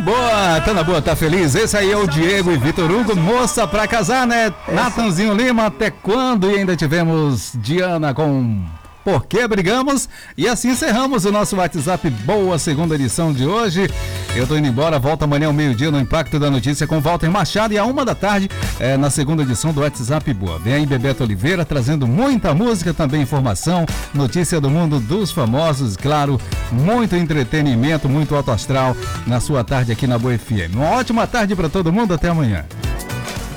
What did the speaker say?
boa, tá feliz? Esse aí é o Diego e Vitor Hugo, moça pra casar, né? Natanzinho Lima, até quando? E ainda tivemos Diana com Por que Brigamos? E assim encerramos o nosso WhatsApp Boa, segunda edição de hoje. Eu tô indo embora, volto amanhã ao meio-dia no Impacto da Notícia com Walter Machado e à 1 da tarde na segunda edição do WhatsApp Boa. Vem aí Bebeto Oliveira trazendo muita música, também informação, notícia do mundo dos famosos, claro, muito entretenimento, muito alto astral na sua tarde aqui na Boa FM. Uma ótima tarde para todo mundo, até amanhã.